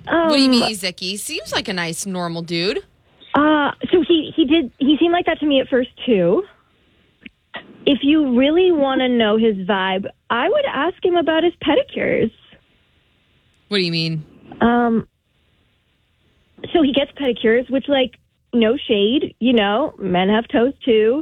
What do you mean he's icky? Seems like a nice, normal dude. So he seemed like that to me at first, too. If you really want to know his vibe, I would ask him about his pedicures. What do you mean? So he gets pedicures, which, like, no shade, men have toes, too.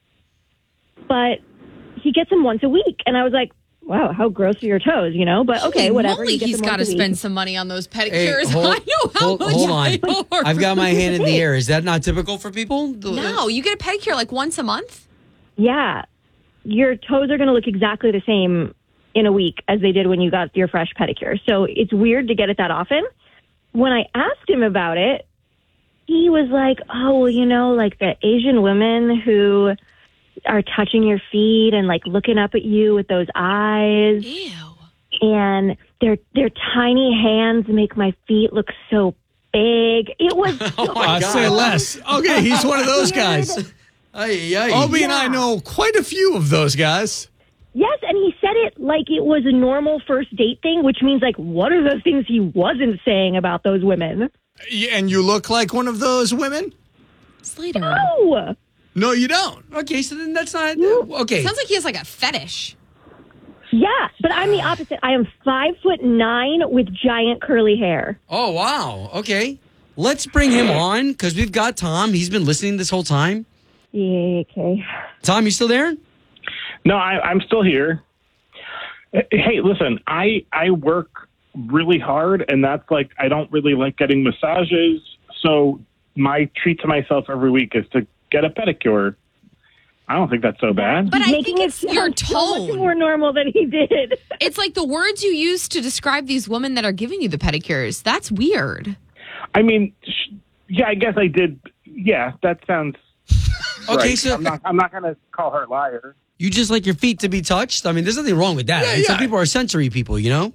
But he gets them once a week. And I was like, wow, how gross are your toes, But okay, whatever. He's got to spend some money on those pedicures. Hey, I know how much hold on. they are. I've got my hand in the air. Is that not typical for people? No, you get a pedicure like once a month? Yeah. Your toes are going to look exactly the same in a week as they did when you got your fresh pedicure. So it's weird to get it that often. When I asked him about it, he was like, oh, well, like the Asian women who are touching your feet and like looking up at you with those eyes. Ew. And their tiny hands make my feet look so big. It was say less. Okay, he's one of those guys. Obi and I know quite a few of those guys. Yes, and he said it like it was a normal first date thing, which means, like, what are the things he wasn't saying about those women? And you look like one of those women? Slater. No. No, you don't. Okay, so then that's not... Okay. Sounds like he has like a fetish. Yeah, but I'm the opposite. I am 5'9" with giant curly hair. Oh, wow. Okay. Let's bring him on because we've got Tom. He's been listening this whole time. Yeah, okay. Tom, you still there? No, I'm still here. Hey, listen, I work really hard, and that's like, I don't really like getting massages. So my treat to myself every week is to get a pedicure. I don't think that's so bad. But I think it's your so much tone. more normal than he did. It's like the words you use to describe these women that are giving you the pedicures. That's weird. I mean, yeah, I guess I did. Yeah, that sounds Okay, right. so I'm not going to call her a liar. you just like your feet to be touched? I mean, there's nothing wrong with that. Yeah, Some yeah. people are sensory people, Yeah,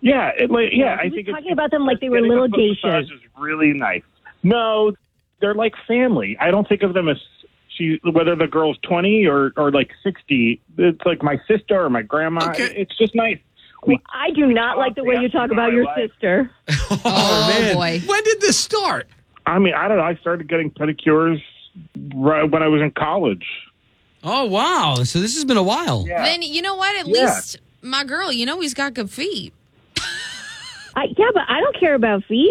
I think talking about them like they were little geishas. Is really nice. No, they're like family. I don't think of them as whether the girl's 20 or like 60. It's like my sister or my grandma. Okay. It's just nice. I do not like the way you talk about your sister. Oh, man. boy. When did this start? I mean, I don't know. I started getting pedicures right when I was in college. Oh, wow. So this has been a while. Yeah. Then you know what? At Yeah. least my girl, he's got good feet. Yeah, but I don't care about feet.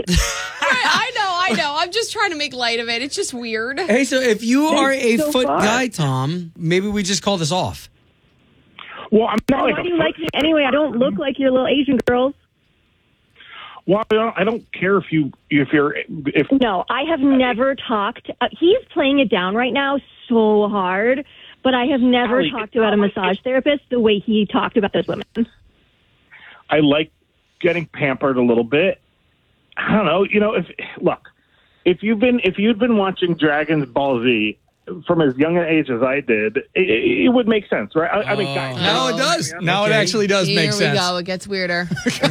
I know. I'm just trying to make light of it. It's just weird. Hey, so if you are a so foot far. guy, Tom, maybe we just call this off. Well, I'm not Why like do you like me anyway? I don't look like your little Asian girls. Well, I don't care if No, I have never talked. He's playing it down right now so hard, but I have never Allie, talked it's about a not like massage therapist the way he talked about those women. I like getting pampered a little bit. I don't know. If you've been watching Dragon's Ball Z from as young an age as I did, it would make sense, right? I mean, guys, Now it does. Now it actually does make Here sense. we go. It gets weirder.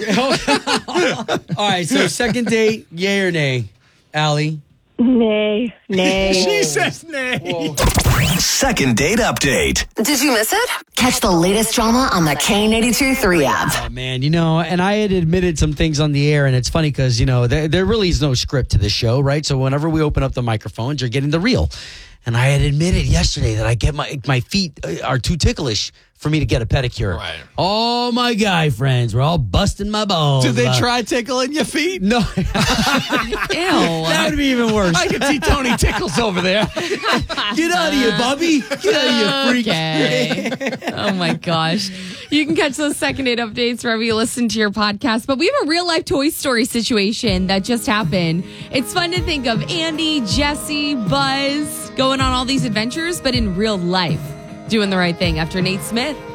All right, so second date, yay or nay? Allie? Nay. She says nay. Second date update. Did you miss it? Catch the latest drama on the K82-3 app. Oh, man, and I had admitted some things on the air, and it's funny because, there really is no script to this show, right? So whenever we open up the microphones, you're getting the real. And I had admitted yesterday that I get my feet are too ticklish for me to get a pedicure. Right. All my guy friends were all busting my balls. Did they try tickling your feet? No. Ew. That would be even worse. I can see Tony Tickles over there. Get out of here, Bobby. Get out of here, freak. Okay. Oh, my gosh. You can catch those second date updates wherever you listen to your podcast. But we have a real life Toy Story situation that just happened. It's fun to think of Andy, Jesse, Buzz going on all these adventures, but in real life, doing the right thing after Nate Smith